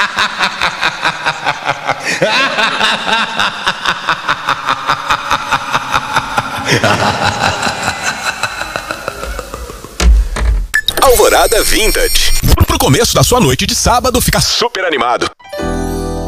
Alvorada Vintage. Pro começo da sua noite de sábado ficar super animado.